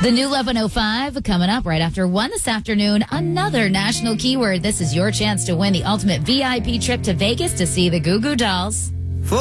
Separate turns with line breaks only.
The new 11:05 coming up right after 1 this afternoon. Another national keyword. This is your chance to win the ultimate VIP trip to Vegas to see the Goo Goo Dolls.